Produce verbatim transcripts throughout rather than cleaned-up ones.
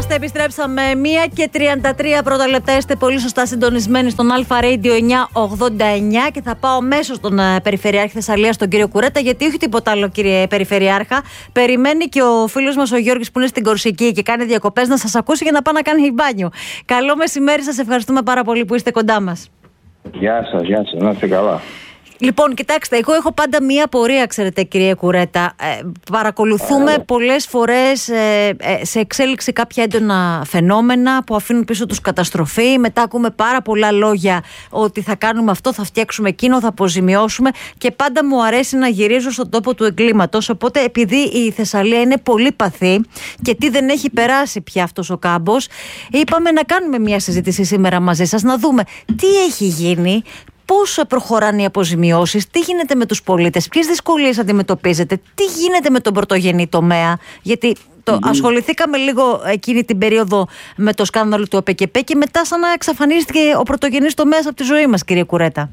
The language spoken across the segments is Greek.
Κοιτάξτε, επιστρέψαμε μία και τριάντα τρία πρώτα λεπτά. Είστε πολύ σωστά συντονισμένοι στον Αλφα Radio εννιακόσια ογδόντα εννιά και θα πάω μέσω στον Περιφερειάρχη Θεσσαλίας, τον κύριο Κουρέτα, γιατί όχι τίποτα άλλο, κύριε Περιφερειάρχα. Περιμένει και ο φίλος μας ο Γιώργης που είναι στην Κορσική και κάνει διακοπές να σας ακούσει για να πάει να κάνει μπάνιο. Καλό μεσημέρι, σας ευχαριστούμε πάρα πολύ που είστε κοντά μας. Γεια σας, γεια σας, να είστε καλά. Λοιπόν, κοιτάξτε, εγώ έχω πάντα μία απορία, ξέρετε, κύριε Κουρέτα. Ε, παρακολουθούμε yeah. πολλές φορές ε, ε, σε εξέλιξη κάποια έντονα φαινόμενα που αφήνουν πίσω τους καταστροφή. Μετά ακούμε πάρα πολλά λόγια ότι θα κάνουμε αυτό, θα φτιάξουμε εκείνο, θα αποζημιώσουμε. Και πάντα μου αρέσει να γυρίζω στον τόπο του εγκλήματος. Οπότε, επειδή η Θεσσαλία είναι πολύ παθή και τι δεν έχει περάσει πια αυτός ο κάμπος, είπαμε να κάνουμε μία συζήτηση σήμερα μαζί σας, να δούμε τι έχει γίνει. Πώς προχωράνε οι αποζημιώσεις, τι γίνεται με τους πολίτες, ποιες δυσκολίες αντιμετωπίζετε, τι γίνεται με τον πρωτογενή τομέα, γιατί το mm-hmm. ασχοληθήκαμε λίγο εκείνη την περίοδο με το σκάνδαλο του ΟΠΕΚΕΠΕ και μετά σαν να εξαφανίστηκε ο πρωτογενής τομέας από τη ζωή μας, κύριε Κουρέτα.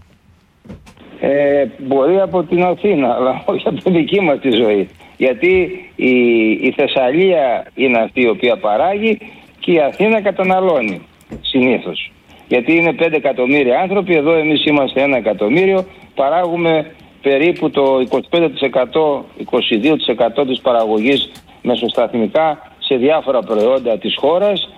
Ε, μπορεί από την Αθήνα, αλλά όχι από τη δική μας τη ζωή. Γιατί η, η Θεσσαλία είναι αυτή η οποία παράγει και η Αθήνα καταναλώνει συνήθως. Γιατί είναι πέντε εκατομμύρια άνθρωποι, εδώ εμείς είμαστε ένα εκατομμύριο, παράγουμε περίπου το είκοσι πέντε τοις εκατό, είκοσι δύο τοις εκατό της παραγωγής μεσοσταθμικά σε διάφορα προϊόντα της χώρας,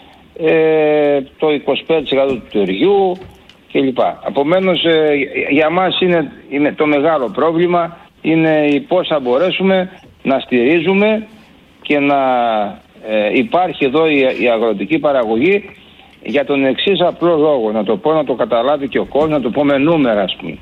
ε, το είκοσι πέντε τοις εκατό του τυριού κλπ. Επομένως, ε, για μας είναι, είναι το μεγάλο πρόβλημα, είναι πώς θα μπορέσουμε να στηρίζουμε και να ε, υπάρχει εδώ η, η αγροτική παραγωγή. Για τον εξής απλό λόγο, να το πω, να το καταλάβει και ο κόσμος, να το πω με νούμερα, ας πούμε.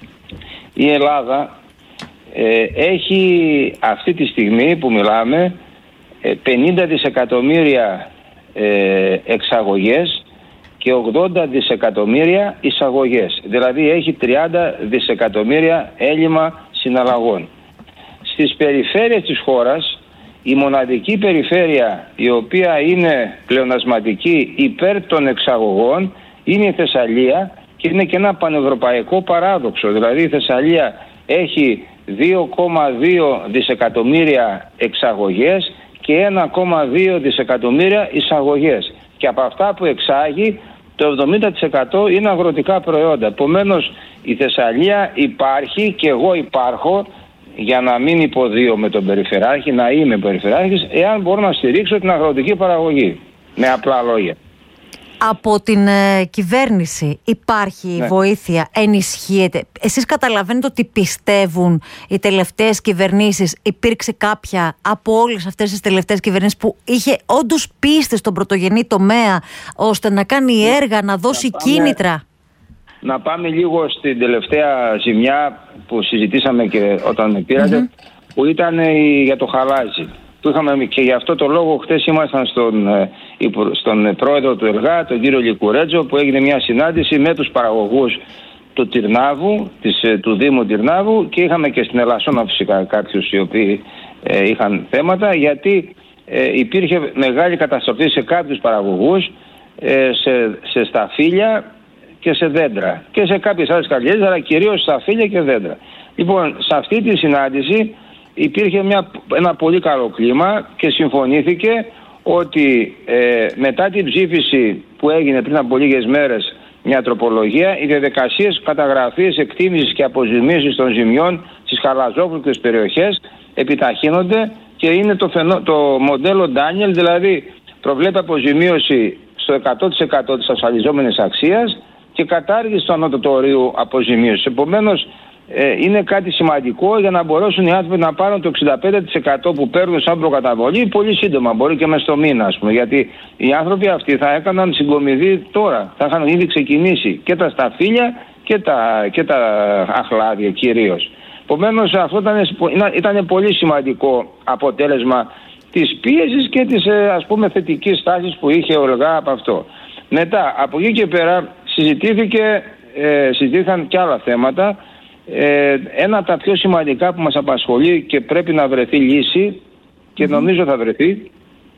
Η Ελλάδα ε, έχει αυτή τη στιγμή που μιλάμε ε, πενήντα δισεκατομμύρια ε, εξαγωγές και ογδόντα δισεκατομμύρια εισαγωγές. Δηλαδή έχει τριάντα δισεκατομμύρια έλλειμμα συναλλαγών. Στις περιφέρειες της χώρας, η μοναδική περιφέρεια η οποία είναι πλεονασματική υπέρ των εξαγωγών είναι η Θεσσαλία και είναι και ένα πανευρωπαϊκό παράδοξο. Δηλαδή η Θεσσαλία έχει δύο κόμμα δύο δισεκατομμύρια εξαγωγές και ένα κόμμα δύο δισεκατομμύρια εισαγωγές. Και από αυτά που εξάγει το εβδομήντα τοις εκατό είναι αγροτικά προϊόντα. Επομένως η Θεσσαλία υπάρχει και εγώ υπάρχω για να μην υποδίω με τον Περιφερειάρχη, να είμαι Περιφερειάρχης, εάν μπορώ να στηρίξω την αγροτική παραγωγή. Με απλά λόγια. Από την ε, κυβέρνηση υπάρχει ναι. βοήθεια, ενισχύεται. Εσείς καταλαβαίνετε ότι πιστεύουν οι τελευταίες κυβερνήσεις, υπήρξε κάποια από όλες αυτές τις τελευταίες κυβερνήσεις που είχε όντως πίστη στον πρωτογενή τομέα ώστε να κάνει έργα, να δώσει να πάμε, κίνητρα. Να πάμε λίγο στην τελευταία ζημιά που συζητήσαμε και όταν με πήρατε, mm-hmm. που ήταν για το χαλάζι. Που είχαμε, και γι' αυτό το λόγο χτες ήμασταν στον, στον πρόεδρο του ΕΛΓΑ, τον κύριο Λικουρέτζο, που έγινε μια συνάντηση με τους παραγωγούς του Τυρνάβου, της, του Δήμου Τυρνάβου, και είχαμε και στην Ελασσόνα φυσικά κάποιους οι οποίοι ε, είχαν θέματα, γιατί ε, υπήρχε μεγάλη καταστροφή σε κάποιους παραγωγούς, ε, σε, σε σταφύλια και σε δέντρα και σε κάποιες άλλες καλλιέργειες, αλλά κυρίως σταφύλια και δέντρα. Λοιπόν, σε αυτή τη συνάντηση υπήρχε μια, ένα πολύ καλό κλίμα και συμφωνήθηκε ότι ε, μετά την ψήφιση που έγινε πριν από λίγες μέρες, μια τροπολογία, οι διαδικασίες καταγραφής, εκτίμησης και αποζημίωσης των ζημιών στις χαλαζόφρουκτες περιοχές επιταχύνονται και είναι το, φαινό, το μοντέλο Ντάνιελ, δηλαδή προβλέπει αποζημίωση στο εκατό τοις εκατό της ασφαλιζόμενης αξίας και κατάργηση του ανώτατου ορίου αποζημίωσης. Επομένως, ε, είναι κάτι σημαντικό για να μπορέσουν οι άνθρωποι να πάρουν το εξήντα πέντε τοις εκατό που παίρνουν σαν προκαταβολή πολύ σύντομα, μπορεί και μες στο μήνα, ας πούμε. Γιατί οι άνθρωποι αυτοί θα έκαναν συγκομιδή τώρα, θα είχαν ήδη ξεκινήσει και τα σταφύλια και τα, και τα αχλάδια κυρίως. Επομένως, αυτό ήταν, ήταν πολύ σημαντικό αποτέλεσμα της πίεσης και της, ας πούμε, θετικής στάσης που είχε ο ΕΛΓΑ από αυτό. Μετά, από εκεί και πέρα, συζητήθηκε, ε, συζητήθηκαν και άλλα θέματα. Ε, ένα από τα πιο σημαντικά που μας απασχολεί και πρέπει να βρεθεί λύση, και νομίζω θα βρεθεί,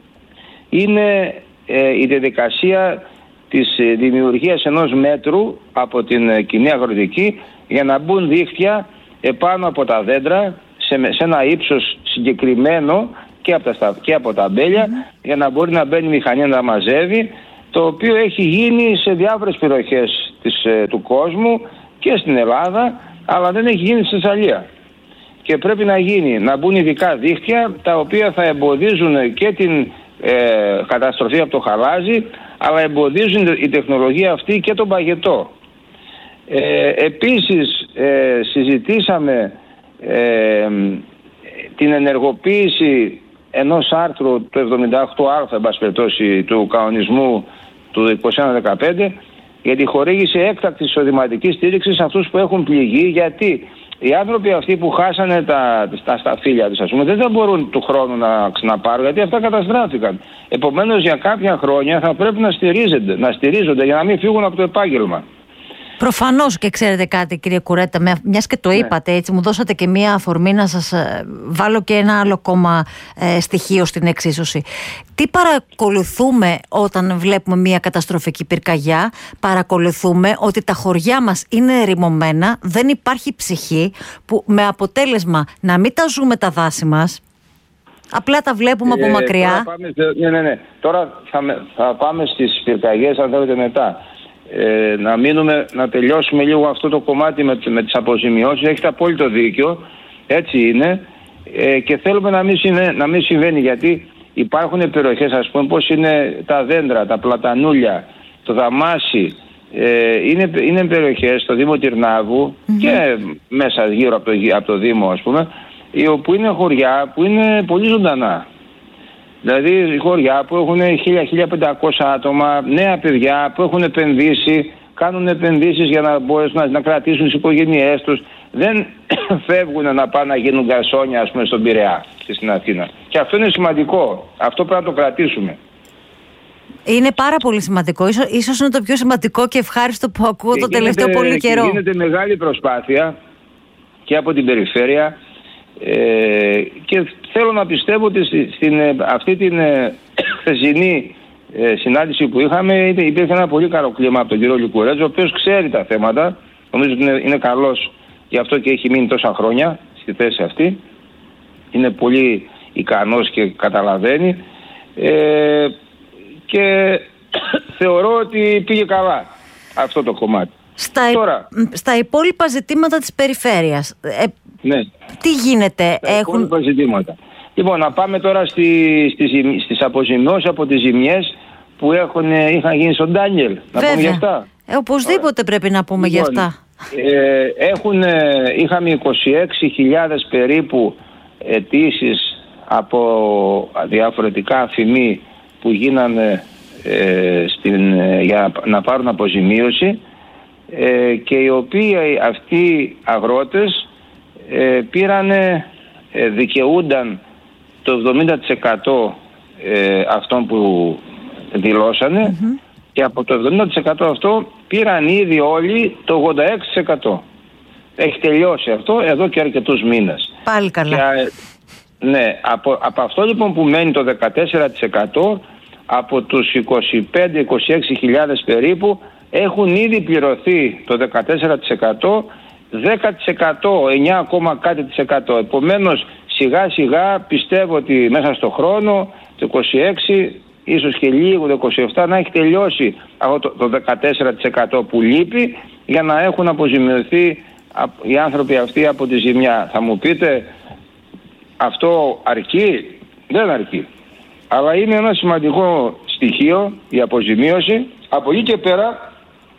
είναι ε, η διαδικασία της δημιουργίας ενός μέτρου από την κοινή αγροτική για να μπουν δίχτυα επάνω από τα δέντρα σε, σε ένα ύψος συγκεκριμένο και από τα, και από τα μπέλια mm-hmm. για να μπορεί να μπαίνει η μηχανή να τα μαζεύει, το οποίο έχει γίνει σε διάφορες περιοχές της, του κόσμου και στην Ελλάδα, αλλά δεν έχει γίνει στη Θεσσαλία. Και πρέπει να γίνει, να μπουν ειδικά δίχτυα τα οποία θα εμποδίζουν και την ε, καταστροφή από το χαλάζι, αλλά εμποδίζουν η τεχνολογία αυτή και τον παγετό. Ε, επίσης ε, συζητήσαμε ε, την ενεργοποίηση ενός άρθρου του εβδομήντα οκτώ α εν πάση περιπτώσει, του κανονισμού του είκοσι ένα δεκαπέντε για τη χορήγηση έκτακτης εισοδηματικής στήριξης σε αυτούς που έχουν πληγεί, γιατί οι άνθρωποι αυτοί που χάσανε τα, τα σταφύλια τους, ας πούμε, δεν θα μπορούν του χρόνου να ξαναπάρουν, γιατί αυτά καταστράφηκαν. Επομένως για κάποια χρόνια θα πρέπει να στηρίζονται, να στηρίζονται για να μην φύγουν από το επάγγελμα. Προφανώς, και ξέρετε κάτι, κύριε Κουρέτα, μιας και το ναι. είπατε έτσι, μου δώσατε και μία αφορμή να σας βάλω και ένα άλλο ακόμα ε, στοιχείο στην εξίσωση. Τι παρακολουθούμε όταν βλέπουμε μία καταστροφική πυρκαγιά? Παρακολουθούμε ότι τα χωριά μας είναι ερημωμένα, δεν υπάρχει ψυχή, που με αποτέλεσμα να μην τα ζούμε τα δάση μας, απλά τα βλέπουμε ε, από μακριά. Τώρα πάμε, ναι, ναι, ναι. Τώρα θα, θα πάμε στις πυρκαγιές, αν θέλετε, μετά. Ε, να μείνουμε, να τελειώσουμε λίγο αυτό το κομμάτι με, με τις αποζημιώσεις. Έχετε απόλυτο δίκιο, έτσι είναι, ε, και θέλουμε να μην, συμβαίνει, να μην συμβαίνει, γιατί υπάρχουν περιοχές, ας πούμε, όπως είναι τα δέντρα, τα πλατανούλια, το δαμάσι, ε, είναι, είναι περιοχές στο Δήμο Τυρνάβου mm-hmm. και μέσα γύρω από το, από το Δήμο, ας πούμε, όπου είναι χωριά που είναι πολύ ζωντανά. Δηλαδή χωριά που έχουν χίλια με χίλια πεντακόσια άτομα, νέα παιδιά που έχουν επενδύσει, κάνουν επενδύσεις για να μπορέσουν να, να κρατήσουν τις οικογένειές τους. Δεν φεύγουν να πάνε να γίνουν γκαρσόνια, ας πούμε, στον Πειραιά και στην Αθήνα. Και αυτό είναι σημαντικό. Αυτό πρέπει να το κρατήσουμε. Είναι πάρα πολύ σημαντικό. Ίσως, ίσως είναι το πιο σημαντικό και ευχάριστο που ακούω και το γίνεται, τελευταίο πολύ καιρό. Και γίνεται μεγάλη προσπάθεια και από την περιφέρεια. Ε, και θέλω να πιστεύω ότι στην, αυτή την χθεσινή ε, συνάντηση που είχαμε υπήρχε ένα πολύ καλό κλίμα από τον κύριο Λικουρέτζο, ο οποίος ξέρει τα θέματα. Νομίζω ότι είναι, είναι καλός, γι' αυτό και έχει μείνει τόσα χρόνια στη θέση αυτή. Είναι πολύ ικανός και καταλαβαίνει, ε, και θεωρώ ότι πήγε καλά αυτό το κομμάτι. Στα, Τώρα, στα υπόλοιπα ζητήματα της περιφέρειας, ε, ναι. τι γίνεται? Στα έχουν... υπόλοιπα ζητήματα. Λοιπόν, να πάμε τώρα στη, στις, στις αποζημιώσεις από τις ζημιές που έχουν, είχαν γίνει στον Ντάνιελ. Να Βέβαια. πούμε για αυτά. Ε, οπωσδήποτε Άρα. πρέπει να πούμε λοιπόν, για αυτά. Ε, έχουν, είχαμε είκοσι έξι χιλιάδες περίπου αιτήσεις από διαφορετικά αφημί που γίνανε ε, στην, για να πάρουν αποζημίωση, ε, και οι οποίοι αυτοί αγρότες ε, πήρανε, ε, δικαιούνταν το εβδομήντα τοις εκατό ε, αυτών που δηλώσανε, mm-hmm. και από το εβδομήντα τοις εκατό αυτό πήραν ήδη όλοι το ογδόντα έξι τοις εκατό. Έχει τελειώσει αυτό εδώ και αρκετούς μήνες. Πάλι καλά. Και, ναι, από, από αυτό λοιπόν που μένει το δεκατέσσερα τοις εκατό, από τους είκοσι πέντε με είκοσι έξι χιλιάδες περίπου έχουν ήδη πληρωθεί το δεκατέσσερα τοις εκατό, δέκα τοις εκατό, εννιά κάτι τοις εκατό. Επομένως σιγά σιγά πιστεύω ότι μέσα στο χρόνο το είκοσι έξι, ίσως και λίγο το είκοσι επτά, να έχει τελειώσει αυτό το, το δεκατέσσερα τοις εκατό που λείπει, για να έχουν αποζημιωθεί οι άνθρωποι αυτοί από τη ζημιά. Θα μου πείτε, αυτό αρκεί? Δεν αρκεί. Αλλά είναι ένα σημαντικό στοιχείο η αποζημίωση. Από εκεί και πέρα,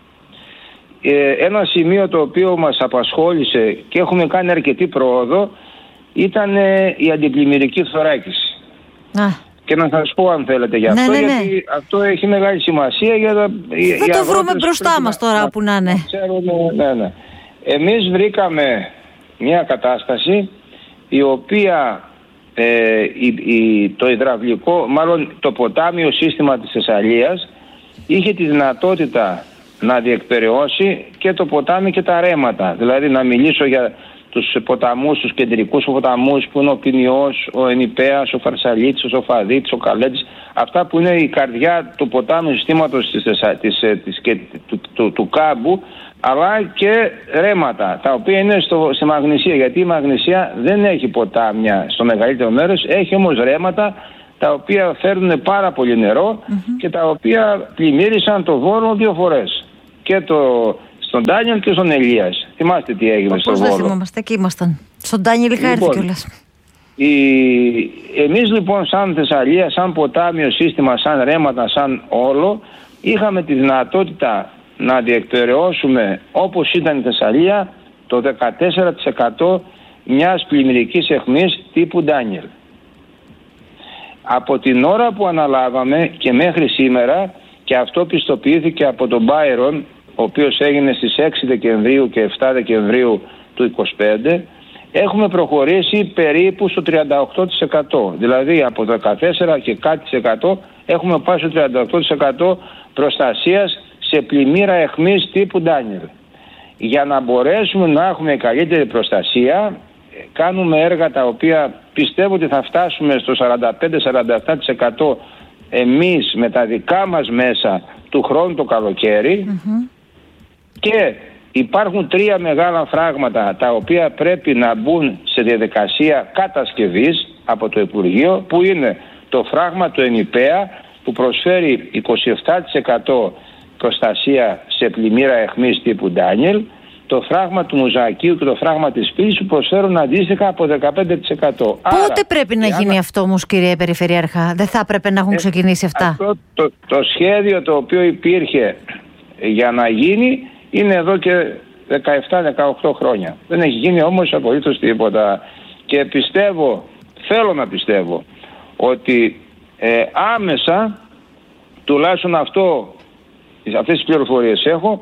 ε, ένα σημείο το οποίο μας απασχόλησε και έχουμε κάνει αρκετή πρόοδο ήταν ε, η αντιπλημμυρική θωράκιση. Α. Και να σας πω αν θέλετε για ναι, αυτό, ναι, ναι. γιατί αυτό έχει μεγάλη σημασία για τα... Θα το βρούμε μπροστά μας τώρα, να, που να είναι. Ξέρουμε, ναι, ναι. Εμείς βρήκαμε μια κατάσταση η οποία ε, η, η, το υδραυλικό, μάλλον το ποτάμιο σύστημα της Θεσσαλίας είχε τη δυνατότητα να διεκπεραιώσει και το ποτάμι και τα ρέματα. Δηλαδή να μιλήσω για τους ποταμούς, τους κεντρικούς ποταμούς που είναι ο Ποινιός, ο Ενιπέας, ο Φαρσαλίτης, ο Σοφαδίτης, ο Καλέτης. Αυτά που είναι η καρδιά του ποτάμιου συστήματος της, της, της, της, του, του, του κάμπου, αλλά και ρέματα, τα οποία είναι στο, στη Μαγνησία, γιατί η Μαγνησία δεν έχει ποτάμια στο μεγαλύτερο μέρος, έχει όμως ρέματα τα οποία φέρνουν πάρα πολύ νερό mm-hmm. και τα οποία πλημμύρισαν το Βόλο δύο φορές, και το, στον Ντάνιελ και στον Ελίας. Θυμάστε τι έγινε Πώς στο Βόλο? Πώς δεν θυμόμαστε, εκεί ήμασταν. Στον Ντάνιελ είχα λοιπόν, έρθει κιόλας. Η... Εμείς λοιπόν σαν Θεσσαλία, σαν ποτάμιο σύστημα, σαν ρέματα, σαν όλο, είχαμε τη δυνατότητα να διεκπεραιώσουμε, όπως ήταν η Θεσσαλία, το δεκατέσσερα τοις εκατό μιας πλημμυρικής αιχμής τύπου Ντάνιελ. Από την ώρα που αναλάβαμε και μέχρι σήμερα, και αυτό πιστοποιήθηκε από τον Byron, ο οποίος έγινε στις έξι Δεκεμβρίου και επτά Δεκεμβρίου του είκοσι πέντε, έχουμε προχωρήσει περίπου στο τριάντα οκτώ τοις εκατό. Δηλαδή από το δεκατέσσερα και κάτι τοις εκατό έχουμε πάει στο τριάντα οκτώ τοις εκατό προστασίας σε πλημμύρα αιχμής τύπου Ντάνιελ. Για να μπορέσουμε να έχουμε καλύτερη προστασία, κάνουμε έργα τα οποία πιστεύω ότι θα φτάσουμε στο σαράντα πέντε με σαράντα επτά τοις εκατό εμείς με τα δικά μας μέσα του χρόνου το καλοκαίρι mm-hmm. και υπάρχουν τρία μεγάλα φράγματα τα οποία πρέπει να μπουν σε διαδικασία κατασκευής από το Υπουργείο, που είναι το φράγμα του Ενιπέα που προσφέρει είκοσι επτά τοις εκατό προστασία σε πλημμύρα αιχμής τύπου Ντάνιελ, το φράγμα του Μουζακίου και το φράγμα της Πύλης που προσφέρουν αντίστοιχα από δεκαπέντε τοις εκατό. Πότε Άρα, πρέπει να γίνει να... αυτό όμως, κύριε Περιφερειάρχα? Δεν θα έπρεπε να έχουν ξεκινήσει αυτά? Αυτό το, το σχέδιο το οποίο υπήρχε για να γίνει είναι εδώ και δεκαεπτά δεκαοκτώ χρόνια. Δεν έχει γίνει όμως απολύτως τίποτα. Και πιστεύω, θέλω να πιστεύω, ότι ε, άμεσα, τουλάχιστον αυτό, αυτές τις πληροφορίες έχω,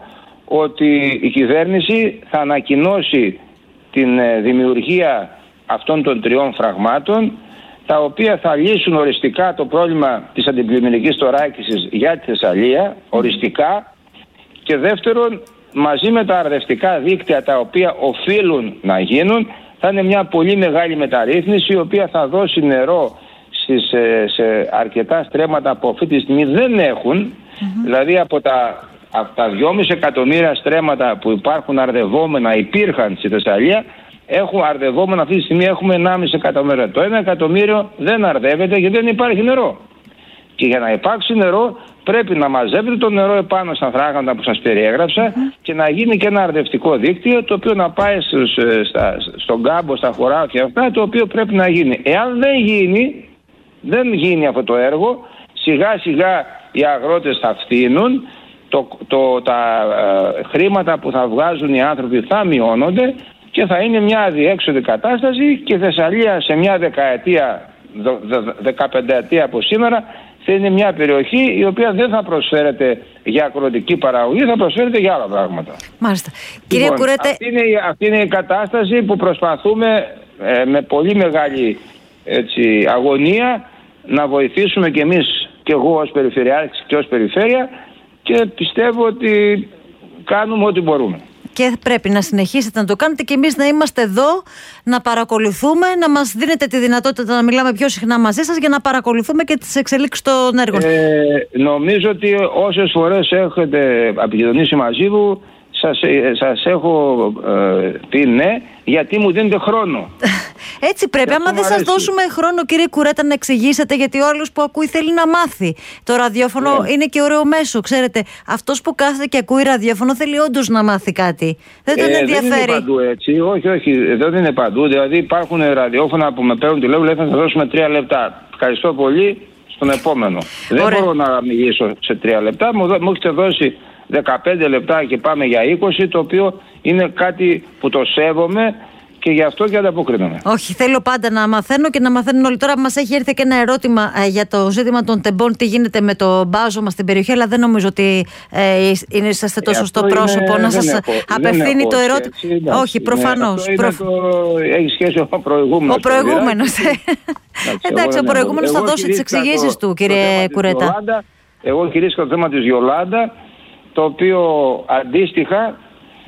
ότι η κυβέρνηση θα ανακοινώσει την ε, δημιουργία αυτών των τριών φραγμάτων, τα οποία θα λύσουν οριστικά το πρόβλημα της αντιπλημμυρικής τωράκισης για τη Θεσσαλία, οριστικά, και δεύτερον, μαζί με τα αρδευτικά δίκτυα τα οποία οφείλουν να γίνουν, θα είναι μια πολύ μεγάλη μεταρρύθμιση, η οποία θα δώσει νερό στις, σε αρκετά στρέμματα που αυτή τη στιγμή δεν έχουν. Mm-hmm. Δηλαδή από τα, από τα δυόμισι εκατομμύρια στρέμματα που υπάρχουν αρδευόμενα, υπήρχαν στη Θεσσαλία, έχουν αρδευόμενα αυτή τη στιγμή έχουμε ενάμιση εκατομμύρια. Το ένα εκατομμύριο δεν αρδεύεται γιατί δεν υπάρχει νερό. Και για να υπάρξει νερό πρέπει να μαζεύετε το νερό επάνω στα φράγματα που σας περιέγραψα mm-hmm. και να γίνει και ένα αρδευτικό δίκτυο, το οποίο να πάει στους, στα, στον κάμπο, στα χωράφια αυτά, το οποίο πρέπει να γίνει. Εάν δεν γίνει, δεν γίνει αυτό το έργο, σιγά σιγά οι αγρότες θα φθήνουν, το, το, τα ε, χρήματα που θα βγάζουν οι άνθρωποι θα μειώνονται και θα είναι μια αδιέξοδη κατάσταση, και η Θεσσαλία σε μια δεκαετία, δεκαπενταετία από σήμερα θα είναι μια περιοχή η οποία δεν θα προσφέρεται για αγροτική παραγωγή, θα προσφέρεται για άλλα πράγματα. Μάλιστα. Λοιπόν, Κύριε Κουρέτε... αυτή, είναι, αυτή είναι η κατάσταση που προσπαθούμε ε, με πολύ μεγάλη έτσι, αγωνία να βοηθήσουμε και εμείς, και εγώ ως Περιφερειάρχης και ως Περιφέρεια, και πιστεύω ότι κάνουμε ό,τι μπορούμε. Και πρέπει να συνεχίσετε να το κάνετε και εμείς να είμαστε εδώ, να παρακολουθούμε, να μας δίνετε τη δυνατότητα να μιλάμε πιο συχνά μαζί σας για να παρακολουθούμε και τις εξελίξεις των έργων. Ε, νομίζω ότι όσες φορές έχετε επικοινωνήσει μαζί μου, σας, σας έχω ε, πει ναι, γιατί μου δίνετε χρόνο. Έτσι πρέπει. Άμα δεν σας δώσουμε χρόνο, κύριε Κουρέτα, να εξηγήσετε, γιατί ο άλλος που ακούει θέλει να μάθει. Το ραδιόφωνο yeah. είναι και ωραίο μέσο, ξέρετε. Αυτός που κάθεται και ακούει ραδιόφωνο θέλει όντως να μάθει κάτι. Δεν τον ε, ενδιαφέρει. Δεν είναι παντού έτσι. Όχι, όχι. Δεν είναι παντού. Δηλαδή υπάρχουν ραδιόφωνα που με παίρνουν τηλέφωνο, λέει θα σας δώσουμε τρία λεπτά. Ευχαριστώ πολύ. Στον επόμενο. Ωραία. Δεν μπορώ να μιλήσω σε τρία λεπτά. Μου έχετε δώσει δεκαπέντε λεπτά και πάμε για είκοσι, το οποίο είναι κάτι που το σέβομαι και γι' αυτό και ανταποκρίνομαι. Όχι, θέλω πάντα να μαθαίνω και να μαθαίνουν όλοι. Τώρα μας έχει έρθει και ένα ερώτημα ε, για το ζήτημα των τεμπών, τι γίνεται με το μπάζωμα στην περιοχή, αλλά δεν νομίζω ότι ε, είναι, είσαστε το ε, σωστό πρόσωπο είναι, να σας έχω, απευθύνει το ερώτημα. Έτσι, όχι, προφανώς. Προφ... Το... Έχει σχέση ο προηγούμενος. Ο προηγούμενος. Εντάξει, ο προηγούμενος θα δώσει τις εξηγήσεις του, κύριε Κουρέτα. Εγώ χειρίστηκα το θέμα της Γιολάντα, το οποίο αντίστοιχα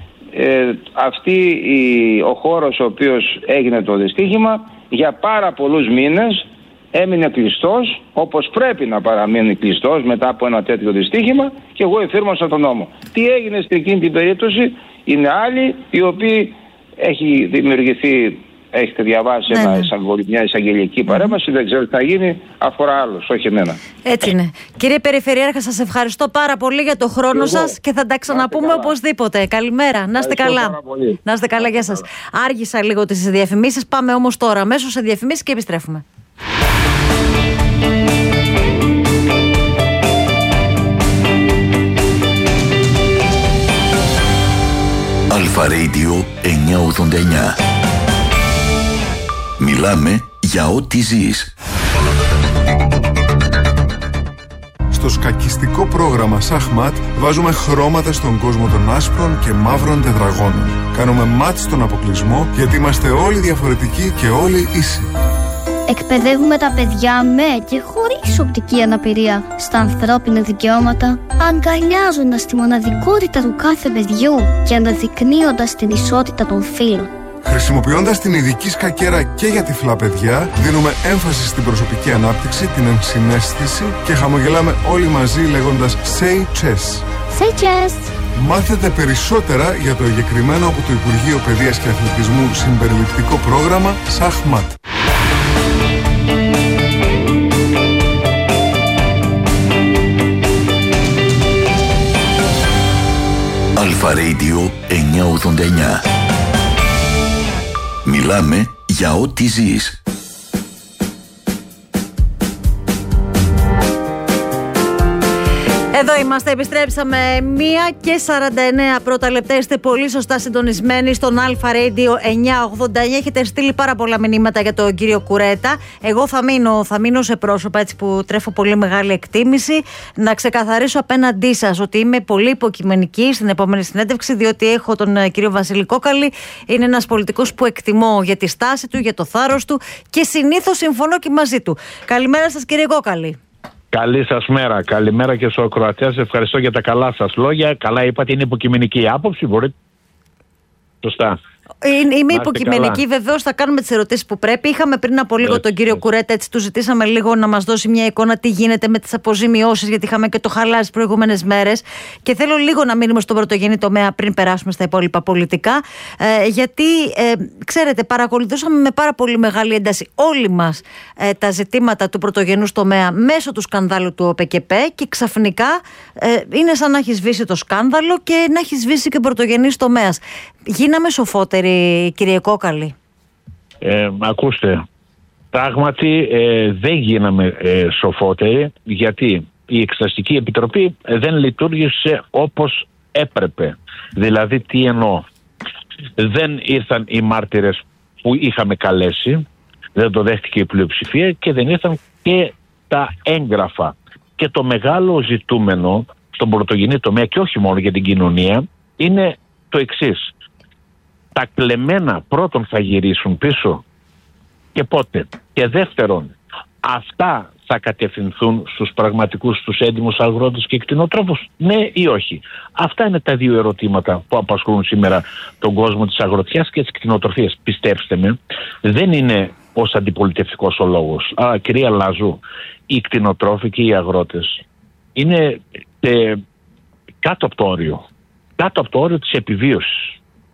ε, αυτή η, ο χώρος ο οποίος έγινε το δυστύχημα για πάρα πολλούς μήνες έμεινε κλειστός, όπως πρέπει να παραμείνει κλειστός μετά από ένα τέτοιο δυστύχημα, και εγώ εφήρμοσα τον νόμο. Τι έγινε στην εκείνη την περίπτωση είναι άλλοι οι οποίοι έχει δημιουργηθεί, έχετε διαβάσει ναι, ένα ναι. εισαγγελ, μια εισαγγελική παρέμβαση, δεν ξέρω τι θα γίνει, αφορά άλλους, όχι εμένα. Έτσι είναι. Κύριε Περιφερειάρχα, σας ευχαριστώ πάρα πολύ για το χρόνο σας και θα τα ξαναπούμε οπωσδήποτε. Καλημέρα, να είστε καλά. Να είστε καλά, γεια σας. Άργησα λίγο τις διαφημίσεις, πάμε όμως τώρα αμέσως σε διαφημίσεις και επιστρέφουμε. Αλφα Radio εννιακόσια ογδόντα εννιά. Μιλάμε για ό,τι ζεις. Στο σκακιστικό πρόγραμμα Σαχμάτ βάζουμε χρώματα στον κόσμο των άσπρων και μαύρων τετραγώνων. Κάνουμε μάτ στον αποκλεισμό γιατί είμαστε όλοι διαφορετικοί και όλοι ίσοι. Εκπαιδεύουμε τα παιδιά με και χωρίς οπτική αναπηρία στα ανθρώπινα δικαιώματα, αγκαλιάζοντας τη μοναδικότητα του κάθε παιδιού και αναδεικνύοντας την ισότητα των φύλων. Χρησιμοποιώντας την ειδική σκακέρα και για τυφλά παιδιά, δίνουμε έμφαση στην προσωπική ανάπτυξη, την ενσυναίσθηση και χαμογελάμε όλοι μαζί λέγοντας Say Chess. Say Chess. Μάθετε περισσότερα για το εγκεκριμένο από το Υπουργείο Παιδείας και Αθλητισμού συμπεριληπτικό πρόγραμμα Σαχμάτ. Αλφα Radio εννιακόσια ογδόντα εννιά. Μιλάμε για ό,τι ζεις. Εδώ είμαστε, επιστρέψαμε μία και σαράντα εννέα πρώτα λεπτά. Είστε πολύ σωστά συντονισμένοι στον Αλφα Radio εννιακόσια ογδόντα εννιά. Έχετε στείλει πάρα πολλά μηνύματα για τον κύριο Κουρέτα. Εγώ θα μείνω, θα μείνω σε πρόσωπα, έτσι που τρέφω πολύ μεγάλη εκτίμηση. Να ξεκαθαρίσω απέναντί σας ότι είμαι πολύ υποκειμενική στην επόμενη συνέντευξη, διότι έχω τον κύριο Βασίλη Κόκαλη. Είναι ένας πολιτικός που εκτιμώ για τη στάση του, για το θάρρος του και συνήθως συμφωνώ και μαζί του. Καλημέρα σας, κύριε Κόκαλη. Καλή σας μέρα. Καλημέρα και στους ακροατές. Ευχαριστώ για τα καλά σας λόγια. Καλά είπατε, είναι υποκειμενική άποψη. Μπορείτε. Σωστά. Είμαι υποκειμενική, βεβαίως θα κάνουμε τις ερωτήσεις που πρέπει. Είχαμε πριν από λίγο έτσι, τον κύριο έτσι. Κουρέτα, έτσι του ζητήσαμε λίγο να μας δώσει μια εικόνα τι γίνεται με τις αποζημιώσεις, γιατί είχαμε και το χαλάζ τις προηγούμενες μέρες. Και θέλω λίγο να μείνουμε στον πρωτογενή τομέα πριν περάσουμε στα υπόλοιπα πολιτικά. Ε, γιατί, ε, ξέρετε, παρακολουθούσαμε με πάρα πολύ μεγάλη ένταση όλοι μας ε, τα ζητήματα του πρωτογενούς τομέα μέσω του σκανδάλου του ΟΠΕΚΕΠΕ και ξαφνικά ε, είναι σαν να έχει σβήσει το σκάνδαλο και να έχει σβήσει και ο πρωτογενής τομέας. Γίναμε σοφότεροι, κύριε Κόκαλη? Ε, ακούστε, πράγματι ε, δεν γίναμε ε, σοφότεροι, γιατί η Εξεταστική Επιτροπή δεν λειτουργήσε όπως έπρεπε. Δηλαδή τι εννοώ? Δεν ήρθαν οι μάρτυρες που είχαμε καλέσει, δεν το δέχτηκε η πλειοψηφία, και δεν ήρθαν και τα έγγραφα. Και το μεγάλο ζητούμενο στον πρωτογενή τομέα, και όχι μόνο για την κοινωνία, είναι το εξής. Τα κλεμμένα πρώτον θα γυρίσουν πίσω και πότε? Και δεύτερον, αυτά θα κατευθυνθούν στους πραγματικούς, στους έντιμους αγρότες και κτηνοτρόφους, ναι ή όχι? Αυτά είναι τα δύο ερωτήματα που απασχολούν σήμερα τον κόσμο της αγροτιάς και της κτηνοτροφίας. Πιστέψτε με, δεν είναι ως αντιπολιτευτικός ο λόγος. Α, κυρία Λαζού, οι κτηνοτρόφοι και οι αγρότες είναι ε, κάτω από το όριο, κάτω από το όριο της επιβίωσης.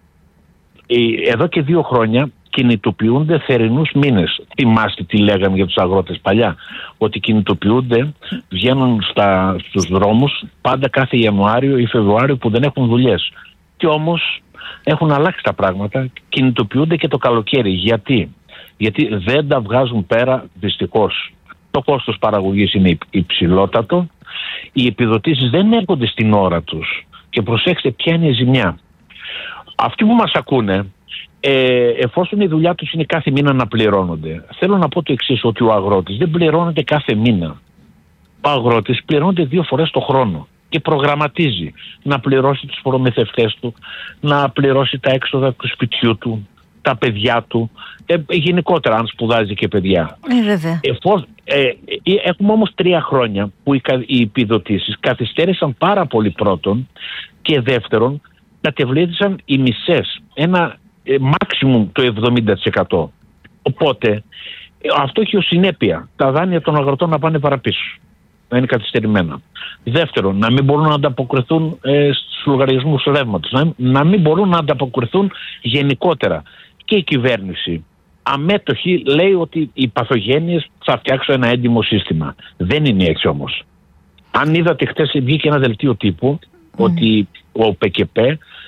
Εδώ και δύο χρόνια κινητοποιούνται θερινούς μήνες. Θυμάστε τι λέγαμε για τους αγρότες παλιά? Ότι κινητοποιούνται, βγαίνουν στα, στους δρόμους πάντα κάθε Ιανουάριο ή Φεβρουάριο που δεν έχουν δουλειές. Και όμως έχουν αλλάξει τα πράγματα, κινητοποιούνται και το καλοκαίρι. Γιατί? Γιατί δεν τα βγάζουν πέρα, δυστυχώς. Το κόστος παραγωγής είναι υψηλότατο, οι επιδοτήσεις δεν έρχονται στην ώρα τους. Και προσέξτε ποια είναι η ζημιά. Αυτοί που μας ακούνε, ε, εφόσον η δουλειά τους είναι κάθε μήνα να πληρώνονται, θέλω να πω το εξής, ότι ο αγρότης δεν πληρώνεται κάθε μήνα. Ο αγρότης πληρώνεται δύο φορές το χρόνο και προγραμματίζει να πληρώσει τους προμηθευτές του, να πληρώσει τα έξοδα του σπιτιού του, τα παιδιά του, ε, γενικότερα αν σπουδάζει και παιδιά. Ε, βέβαια. Εφόσον, ε, ε, έχουμε όμως τρία χρόνια που οι, οι επιδοτήσεις καθυστέρησαν πάρα πολύ, πρώτον, και δεύτερον, κατεβλήθησαν οι μισές, ένα ε, maximum το εβδομήντα τοις εκατό. Οπότε Αυτό έχει ως συνέπεια τα δάνεια των αγροτών να πάνε παραπίσω, να είναι καθυστερημένα. Δεύτερον, να μην μπορούν να ανταποκριθούν ε, στους λογαριασμούς ρεύματος, να, να μην μπορούν να ανταποκριθούν γενικότερα. Και η κυβέρνηση αμέτωχη λέει ότι οι παθογένειες θα φτιάξουν ένα έντιμο σύστημα. Δεν είναι έτσι όμως. Αν είδατε χτες, βγήκε ένα δελτίο τύπου mm. ότι ο ΠΚΠ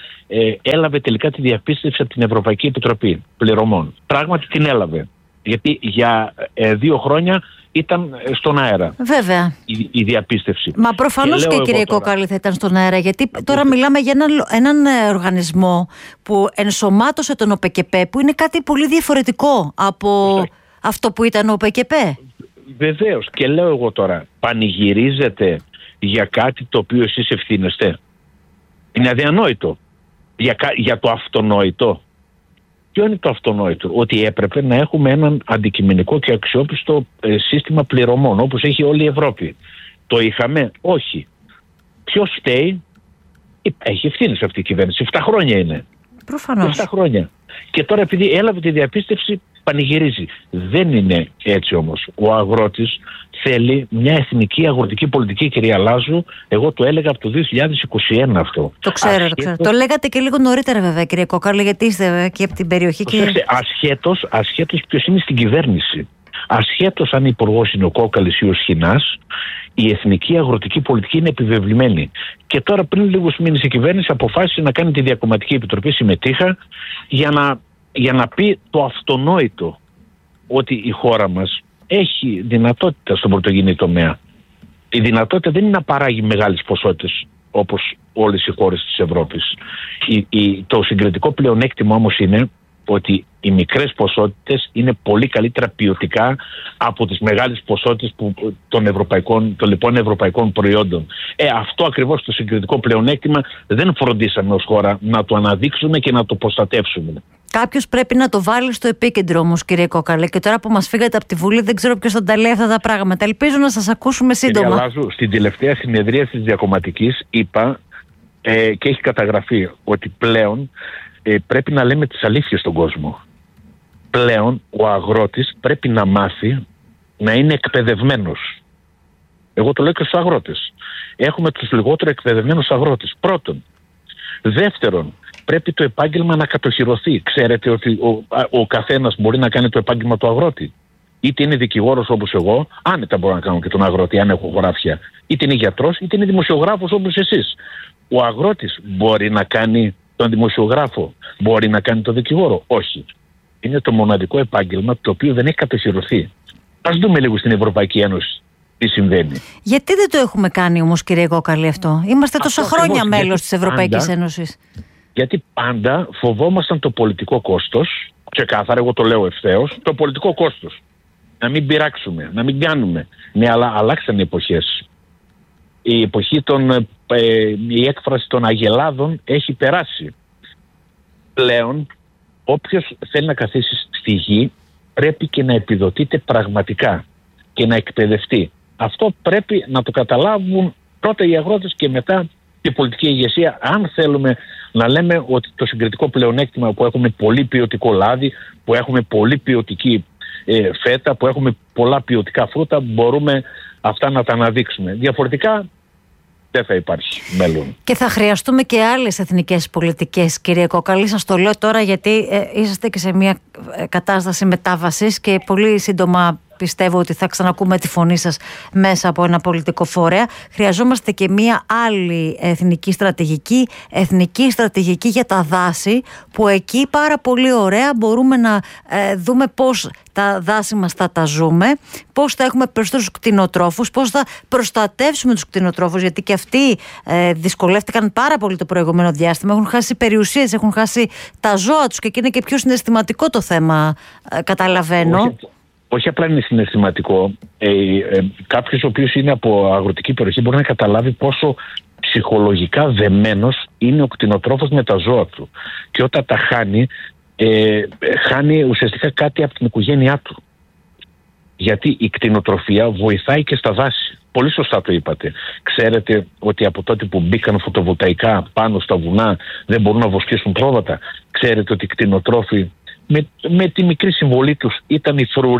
ε, έλαβε τελικά τη διαπίστευση από την Ευρωπαϊκή Επιτροπή Πληρωμών. Πράγματι την έλαβε. Γιατί για ε, δύο χρόνια ήταν στον αέρα. Βέβαια. Η, η διαπίστευση. Μα προφανώς και, και κύριε Κόκαλη θα ήταν στον αέρα. Γιατί τώρα μιλάμε για έναν, έναν οργανισμό που ενσωμάτωσε τον ΟΠΚΠ, που είναι κάτι πολύ διαφορετικό από Φωστά. αυτό που ήταν ο ΟΠΚΠ. Βεβαίως. Και λέω εγώ τώρα, πανηγυρίζετε για κάτι το οποίο εσείς ευθύνεστε. Είναι αδιανόητο. Για, για το αυτονόητο. Ποιο είναι το αυτονόητο? Ότι έπρεπε να έχουμε έναν αντικειμενικό και αξιόπιστο ε, σύστημα πληρωμών, όπως έχει όλη η Ευρώπη. Το είχαμε? Όχι. Ποιος φταίει? Έχει ευθύνη σε αυτή η κυβέρνηση. Εφτά χρόνια είναι. Προφανώς. Εφτά χρόνια. Και τώρα επειδή έλαβε τη διαπίστευση, πανηγυρίζει. Δεν είναι έτσι όμως. Ο αγρότης θέλει μια εθνική αγροτική πολιτική, κυρία Λάζου. Εγώ το έλεγα από το δύο χιλιάδες είκοσι ένα αυτό. Το ξέρω, ασχέτως... το ξέρω. Το λέγατε και λίγο νωρίτερα βέβαια, κύριε Κόκαλη, γιατί είστε και από την περιοχή. Και... Ασχέτως, ασχέτως ποιος είναι στην κυβέρνηση. Ασχέτως αν υπουργός είναι ο Κόκαλης ή ο Σχοινάς, η εθνική αγροτική πολιτική είναι επιβεβλημένη. Και τώρα πριν λίγους μήνες η κυβέρνηση αποφάσισε να κάνει τη διακομματική επιτροπή, συμμετείχα, για να, για να πει το αυτονόητο, ότι η χώρα μας έχει δυνατότητα στον πρωτογενή τομέα. Η δυνατότητα δεν είναι να παράγει μεγάλες ποσότητες όπως όλες οι χώρες της Ευρώπης. Η, η, το συγκριτικό πλεονέκτημα όμως είναι ότι οι μικρές ποσότητες είναι πολύ καλύτερα ποιοτικά από τις μεγάλες ποσότητες που, των, ευρωπαϊκών, των λοιπόν ευρωπαϊκών προϊόντων. Ε, αυτό ακριβώς το συγκριτικό πλεονέκτημα δεν φροντίσαμε ως χώρα να το αναδείξουμε και να το προστατεύσουμε. Κάποιος πρέπει να το βάλει στο επίκεντρο όμως, κύριε Κόκαλη. Και τώρα που μας φύγατε από τη Βουλή, δεν ξέρω ποιος θα τα λέει αυτά τα πράγματα. Ελπίζω να σας ακούσουμε σύντομα. Κύριε Λάζου, στην τελευταία συνεδρία της διακομματικής είπα ε, και έχει καταγραφεί ότι πλέον ε, πρέπει να λέμε τις αλήθειες στον κόσμο. Πλέον ο αγρότης πρέπει να μάθει να είναι εκπαιδευμένος. Εγώ το λέω και στους αγρότες. Έχουμε τους λιγότερο εκπαιδευμένους αγρότες. Πρώτον. Δεύτερον, πρέπει το επάγγελμα να κατοχυρωθεί. Ξέρετε ότι ο, ο καθένας μπορεί να κάνει το επάγγελμα του αγρότη. Είτε είναι δικηγόρος όπως εγώ, άνετα μπορώ να κάνω και τον αγρότη, αν έχω χωράφια. Είτε είναι γιατρός, είτε είναι δημοσιογράφος όπως εσείς. Ο αγρότης μπορεί να κάνει τον δημοσιογράφο, μπορεί να κάνει τον δικηγόρο. Όχι. Είναι το μοναδικό επάγγελμα το οποίο δεν έχει κατοχυρωθεί. Ας δούμε λίγο στην Ευρωπαϊκή Ένωση τι συμβαίνει. Γιατί δεν το έχουμε κάνει όμως, κύριε Κόκαλη, αυτό? Είμαστε τόσα αυτό χρόνια ακριβώς, μέλος της Ευρωπαϊκής πάντα, Ένωσης. Γιατί πάντα φοβόμασταν το πολιτικό κόστος, ξεκάθαρα, εγώ το λέω ευθέως, το πολιτικό κόστος. Να μην πειράξουμε, να μην κάνουμε. Ναι, αλλά αλλάξαν οι εποχές. Η εποχή των, ε, η έκφραση των αγελάδων έχει περάσει. Πλέον, όποιος θέλει να καθίσει στη γη πρέπει και να επιδοτείται πραγματικά και να εκπαιδευτεί. Αυτό πρέπει να το καταλάβουν πρώτα οι αγρότες και μετά η πολιτική ηγεσία, αν θέλουμε να λέμε ότι το συγκριτικό πλεονέκτημα που έχουμε πολύ ποιοτικό λάδι, που έχουμε πολύ ποιοτική ε, φέτα, που έχουμε πολλά ποιοτικά φρούτα, μπορούμε αυτά να τα αναδείξουμε. Διαφορετικά δεν θα υπάρχει μέλλον. Και θα χρειαστούμε και άλλες εθνικές πολιτικές, κύριε Κόκαλη. Σας το λέω τώρα γιατί ε, είσαστε και σε μια κατάσταση μετάβασης και πολύ σύντομα πιστεύω ότι θα ξανακούμε τη φωνή σας μέσα από ένα πολιτικό φορέα. Χρειαζόμαστε και μία άλλη εθνική στρατηγική, εθνική στρατηγική για τα δάση, που εκεί πάρα πολύ ωραία μπορούμε να ε, δούμε πώς τα δάση μας θα τα ζούμε, πώς θα έχουμε περισσότερους κτηνοτρόφους, πώς θα προστατεύσουμε τους κτηνοτρόφους, γιατί και αυτοί ε, δυσκολεύτηκαν πάρα πολύ το προηγούμενο διάστημα, έχουν χάσει περιουσίες, έχουν χάσει τα ζώα τους και εκεί είναι και πιο συναισθηματικό το θέμα, ε, καταλαβαίνω. Όχι. Όχι απλά είναι συναισθηματικό. Ε, ε, κάποιος ο οποίος είναι από αγροτική περιοχή μπορεί να καταλάβει πόσο ψυχολογικά δεμένος είναι ο κτηνοτρόφος με τα ζώα του. Και όταν τα χάνει, ε, χάνει ουσιαστικά κάτι από την οικογένειά του. Γιατί η κτηνοτροφία βοηθάει και στα δάση. Πολύ σωστά το είπατε. Ξέρετε ότι από τότε που μπήκαν φωτοβολταϊκά πάνω στα βουνά δεν μπορούν να βοσκήσουν πρόβατα. Ξέρετε ότι οι κτηνοτρόφοι Με, με τη μικρή συμβολή τους ήταν οι φρουροί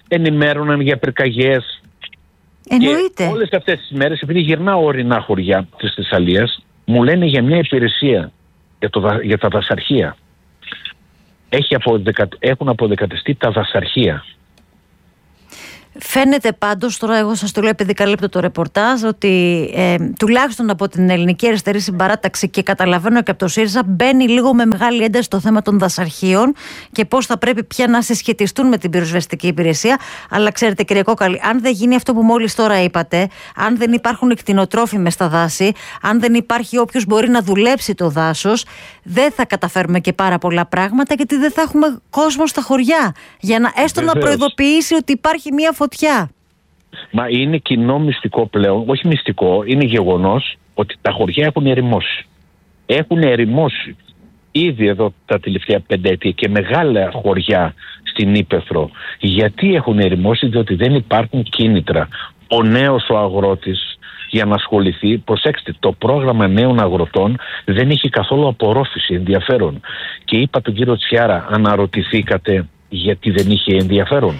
ενημέρωναν για πυρκαγιές. Εννοείται. Και όλες αυτές τις μέρες, επειδή γυρνάω ορεινά χωριά της Θεσσαλίας, μου λένε για μια υπηρεσία για, το, για τα δασαρχεία. Έχει αποδεκα, έχουν αποδεκατιστεί τα δασαρχεία. Φαίνεται πάντως, τώρα εγώ σας το λέω επειδή καλύπτω το ρεπορτάζ, ότι ε, τουλάχιστον από την Ελληνική Αριστερή Συμπαράταξη και καταλαβαίνω και από το ΣΥΡΙΖΑ μπαίνει λίγο με μεγάλη ένταση το θέμα των δασαρχείων και πώς θα πρέπει πια να συσχετιστούν με την πυροσβεστική υπηρεσία. Αλλά ξέρετε, κύριε Κόκαλη, αν δεν γίνει αυτό που μόλις τώρα είπατε, αν δεν υπάρχουν κτηνοτρόφοι στα δάση, αν δεν υπάρχει όποιος μπορεί να δουλέψει το δάσος, δεν θα καταφέρουμε και πάρα πολλά πράγματα, γιατί δεν θα έχουμε κόσμο στα χωριά για να έστω Βεβαίως. να προειδοποιήσει ότι υπάρχει μία φωτιά. Μα είναι κοινό μυστικό πλέον, όχι μυστικό, είναι γεγονός ότι τα χωριά έχουν ερημώσει. Έχουν ερημώσει ήδη εδώ τα τελευταία πενταετία και μεγάλα χωριά στην Ύπαιθρο. Γιατί έχουν ερημώσει? Διότι δεν υπάρχουν κίνητρα. Ο νέος ο αγρότης για να ασχοληθεί, προσέξτε, το πρόγραμμα νέων αγροτών δεν έχει καθόλου απορρόφηση, ενδιαφέρον. Και είπα τον κύριο Τσιάρα, αναρωτηθήκατε γιατί δεν είχε ενδιαφέρον?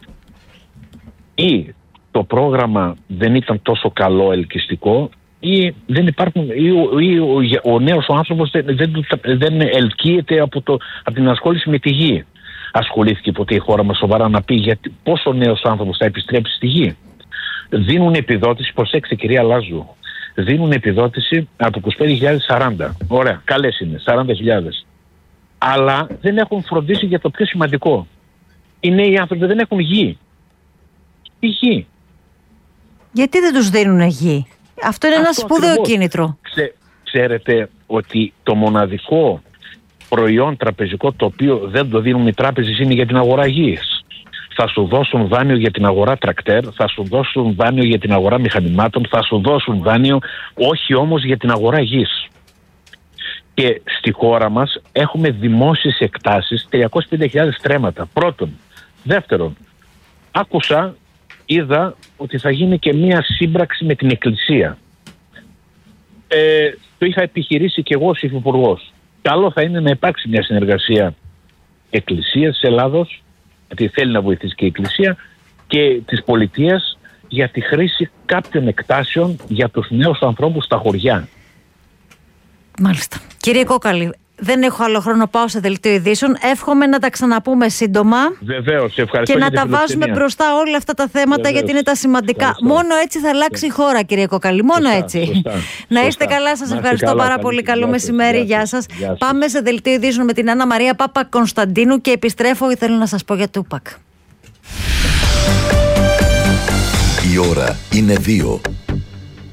Ή το πρόγραμμα δεν ήταν τόσο καλό, ελκυστικό, ή δεν υπάρχουν, ή, ή ο, ο νέος ο άνθρωπος δεν, δεν, δεν ελκύεται από, το, από την ασχόληση με τη γη. Ασχολήθηκε ποτέ η χώρα μας σοβαρά να πει γιατί, πώς ο νέος άνθρωπος θα επιστρέψει στη γη? Δίνουν επιδότηση, προσέξτε κυρία Λάζου, δίνουν επιδότηση από είκοσι πέντε χιλιάδες σαράντα. Ωραία, καλές είναι, σαράντα χιλιάδες. Αλλά δεν έχουν φροντίσει για το πιο σημαντικό. Οι νέοι άνθρωποι δεν έχουν γη. Η γη. Γιατί δεν τους δίνουν γη? Αυτό είναι Αυτό ένα σπουδαίο ακριβώς. κίνητρο. Ξέ, ξέρετε ότι το μοναδικό προϊόν τραπεζικό το οποίο δεν το δίνουν οι τράπεζες είναι για την αγορά γης. Θα σου δώσουν δάνειο για την αγορά τρακτέρ, θα σου δώσουν δάνειο για την αγορά μηχανημάτων, θα σου δώσουν δάνειο, όχι όμως για την αγορά γης. Και στη χώρα μας έχουμε δημόσιες εκτάσεις, τριακόσιες πενήντα χιλιάδες στρέμματα. Πρώτον. Δεύτερον, άκουσα, είδα ότι θα γίνει και μία σύμπραξη με την Εκκλησία. Ε, το είχα επιχειρήσει και εγώ ως υφυπουργός. Καλό θα είναι να υπάρξει μια συνεργασία Εκκλησίας της Ελλάδος, γιατί θέλει να βοηθήσει και η Εκκλησία, και της πολιτείας για τη χρήση κάποιων εκτάσεων για τους νέους ανθρώπους στα χωριά. Μάλιστα. Κύριε Κόκαλη, δεν έχω άλλο χρόνο, πάω σε δελτίο ειδήσεων. Εύχομαι να τα ξαναπούμε σύντομα. Βεβαίως, ευχαριστώ. Και να τα βάζουμε μπροστά όλα αυτά τα θέματα. Βεβαίως. Γιατί είναι τα σημαντικά. Ευχαριστώ. Μόνο έτσι θα αλλάξει η χώρα, κύριε Κόκαλη. Μόνο σωστά, έτσι. Σωστά, να είστε σωστά. καλά, σας ευχαριστώ καλά, πάρα καλή, πολύ. Καλό γεια μεσημέρι, γεια, γεια σας. Γεια σας. Πάμε σε δελτίο ειδήσεων με την Άννα Μαρία Παπα-Κωνσταντίνου και επιστρέφω. Θέλω να σας πω για Τούπακ. Η ώρα είναι δύο.